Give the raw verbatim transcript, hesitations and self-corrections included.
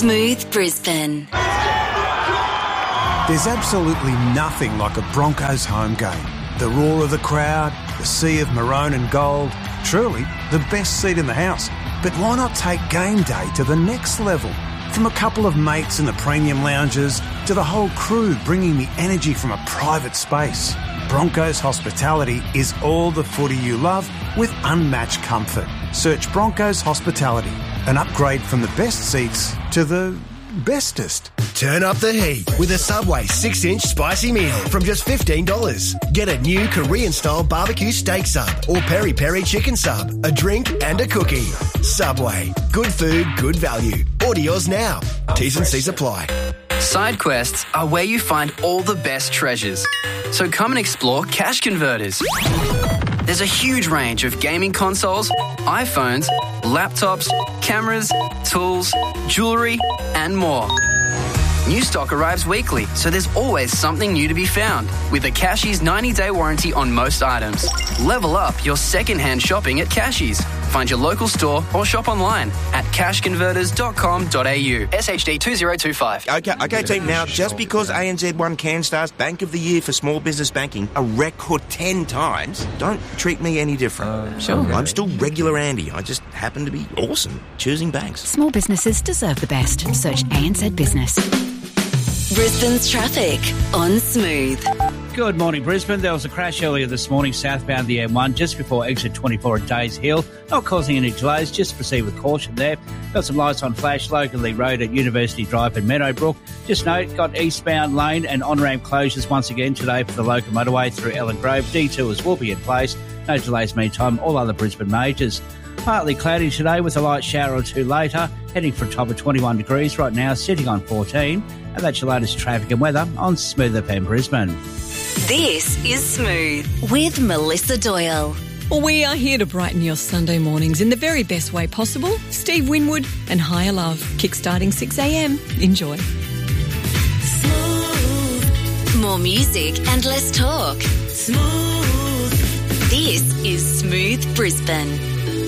Smooth Brisbane. There's absolutely nothing like a Broncos home game. The roar of the crowd, the sea of maroon and gold, truly the best seat in the house. But why not take game day to the next level? From a couple of mates in the premium lounges to the whole crew bringing the energy from a private space. Broncos Hospitality is all the footy you love with unmatched comfort. Search Broncos Hospitality, an upgrade from the best seats to the bestest. Turn up the heat with a Subway six inch spicy meal from just fifteen dollars. Get a new Korean-style barbecue steak sub or peri-peri chicken sub, a drink and a cookie. Subway. Good food, good value. Order yours now. T's and C's apply. Side quests are where you find all the best treasures. So come and explore Cash Converters. There's a huge range of gaming consoles, iPhones, laptops, cameras, tools, jewellery and more. New stock arrives weekly, so there's always something new to be found. With a Cashies ninety day warranty on most items. Level up your second-hand shopping at Cashies. Find your local store or shop online at cash converters dot com dot a u. S H D two zero two five. Okay, okay, team. Now, just because A N Z won CanStar's Bank of the Year for small business banking a record ten times, don't treat me any different. Uh, sure. I'm still regular Andy. I just happen to be awesome choosing banks. Small businesses deserve the best. Search A N Z Business. Brisbane's traffic on Smooth. Good morning, Brisbane. There was a crash earlier this morning southbound the M one just before exit twenty-four at Days Hill. Not causing any delays, just proceed with caution there. Got some lights on flash, locally road at University Drive and Meadowbrook. Just note, got eastbound lane and on-ramp closures once again today for the local motorway through Ellen Grove. Detours will be in place. No delays meantime, all other Brisbane majors. Partly cloudy today with a light shower or two later, heading for a top of twenty-one degrees right now, sitting on fourteen. And that's your latest traffic and weather on Smooth F M Brisbane. This is Smooth with Melissa Doyle. Well, we are here to brighten your Sunday mornings in the very best way possible. Steve Winwood and Higher Love, kickstarting six a m. Enjoy. Smooth. More music and less talk. Smooth. This is Smooth Brisbane.